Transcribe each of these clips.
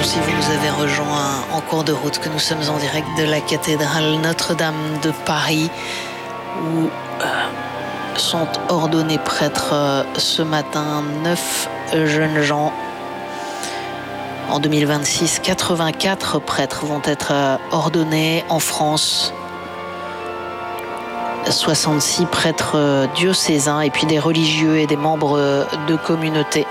si vous nous avez rejoints en cours de route, que nous sommes en direct de la cathédrale Notre-Dame de Paris, où sont ordonnés prêtres ce matin 9 jeunes gens. En 2026, 84 prêtres vont être ordonnés en France. 66 prêtres diocésains et puis des religieux et des membres de communautés.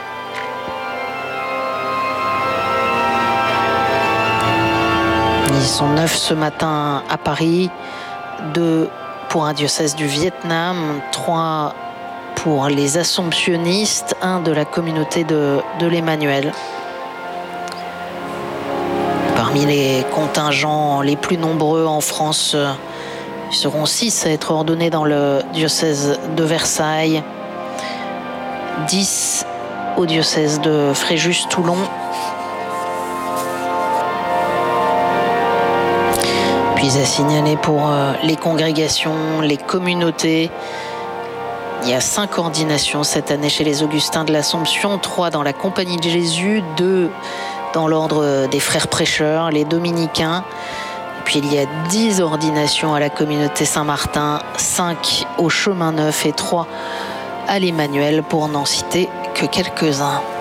Ils sont 9 ce matin à Paris, 2 pour un diocèse du Vietnam, 3 pour les Assomptionnistes, 1 de la communauté de l'Emmanuel. Parmi les contingents les plus nombreux en France, ils seront 6 à être ordonnés dans le diocèse de Versailles, 10 au diocèse de Fréjus-Toulon, puis à signaler pour les congrégations, les communautés. Il y a 5 ordinations cette année chez les Augustins de l'Assomption, 3 dans la Compagnie de Jésus, 2 dans l'ordre des frères prêcheurs, les dominicains. Et puis il y a 10 ordinations à la communauté Saint-Martin, 5 au Chemin Neuf et 3 à l'Emmanuel, pour n'en citer que quelques-uns.